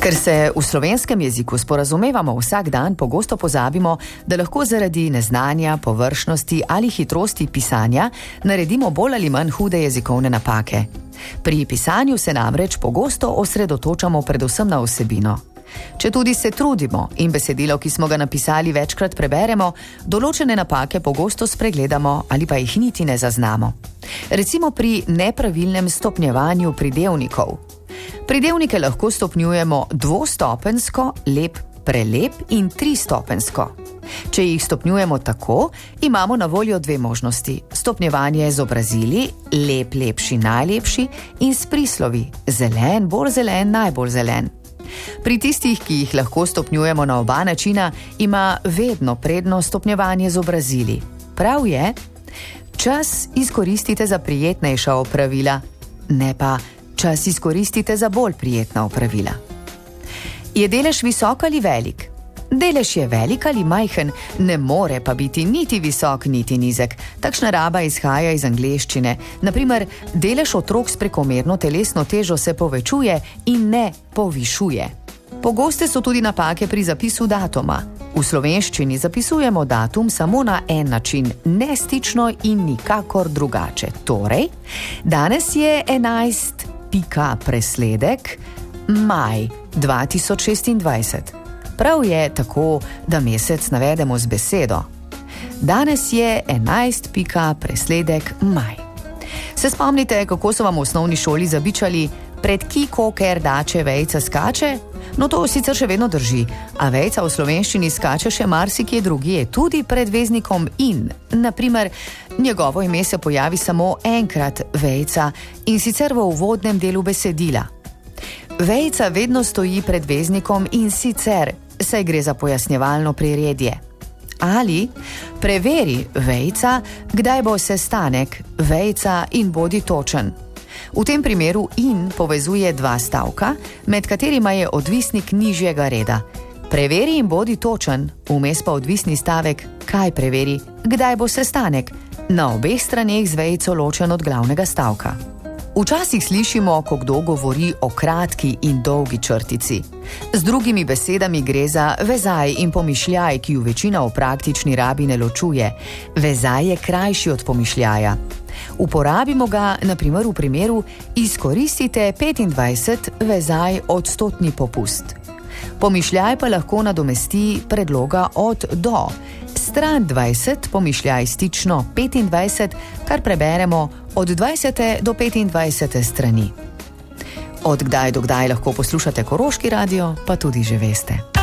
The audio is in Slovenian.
Ker se v slovenskem jeziku sporazumevamo vsak dan, pogosto pozabimo, da lahko zaradi neznanja, površnosti ali hitrosti pisanja naredimo bolj ali manj hude jezikovne napake. Pri pisanju se namreč pogosto osredotočamo predvsem na vsebino. Če tudi se trudimo in besedilo, ki smo ga napisali, večkrat preberemo, določene napake pogosto spregledamo ali pa jih niti ne zaznamo. Recimo pri nepravilnem stopnjevanju pridevnikov. Pridevnike lahko stopnjujemo dvostopenjsko, lep, prelep in tristopenjsko. Če jih stopnjujemo tako, imamo na voljo dve možnosti. Stopnjevanje z obrazili, lep, lepši, najlepši in s prislovi, zelen, bolj zelen, najbolj zelen. Pri tistih, ki jih lahko stopnjujemo na oba načina, ima vedno prednost stopnjevanje z obrazili. Prav je, čas izkoristite za prijetnejša opravila, ne pa čas izkoristite za bolj prijetna opravila. Je delež visok ali velik? Delež je velik ali majhen, ne more pa biti niti visok, niti nizek. Takšna raba izhaja iz angleščine. Naprimer, delež otrok s prekomerno telesno težo se povečuje in ne povišuje. Pogoste so tudi napake pri zapisu datuma. V slovenščini zapisujemo datum samo na en način, nestično in nikakor drugače. Torej, danes je 11. presledek maj 2026. Prav je tako, da mesec navedemo z besedo. Danes je 11. presledek maj. Se spomnite, kako so vam v osnovni šoli zabičali pred kiko, ker dače vejca skače? No, to sicer še vedno drži, a vejca v slovenščini skače še marsikje drugje, tudi pred veznikom in. Naprimer, njegovo ime se pojavi samo enkrat, vejca, in sicer v uvodnem delu besedila. Vejca vedno stoji pred veznikom in sicer, saj gre za pojasnjevalno priredje. Ali preveri, vejca, kdaj bo sestanek, vejca in bodi točen. V tem primeru in povezuje dva stavka, med katerima je odvisnik nižjega reda. Preveri in bodi točen, vmes pa odvisni stavek, kaj preveri, kdaj bo sestanek, na obeh straneh z vejico ločen od glavnega stavka. Včasih slišimo, ko kdo govori o kratki in dolgi črtici. Z drugimi besedami gre za vezaj in pomišljaj, ki ju večina v praktični rabi ne ločuje. Vezaj je krajši od pomišljaja. Uporabimo ga, na primer, v primeru izkoristite 25 vezaj odstotni popust. Pomišljaj pa lahko nadomesti predloga od do. Stran 20, pomišljaj stično 25, kar preberemo od 20. do 25. strani. Od kdaj do kdaj lahko poslušate Koroški radio, pa tudi že veste.